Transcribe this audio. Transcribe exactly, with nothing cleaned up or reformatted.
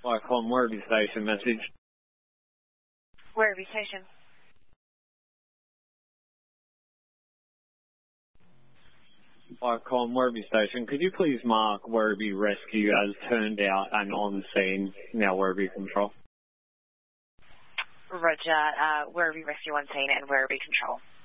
Icon Werribee Station message. Werribee Station. Icon Werribee Station. Could you please mark Werribee Rescue as turned out and on scene, now Werribee Control? Roger, uh, Werribee Rescue on scene and Werribee Control.